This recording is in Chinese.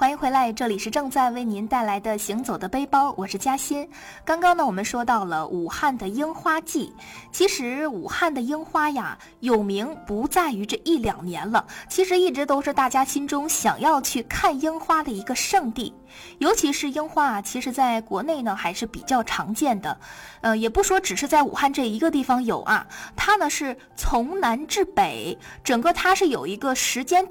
欢迎回来，这里是正在为您带来的行走的背包，我是嘉欣。刚刚呢，我们说到了武汉的樱花季。其实武汉的樱花呀，有名不在于这一两年了，其实一直都是大家心中想要去看樱花的一个圣地。尤其是樱花啊，其实在国内呢还是比较常见的，也不说只是在武汉这一个地方有啊，它呢是从南至北，整个它是有一个时间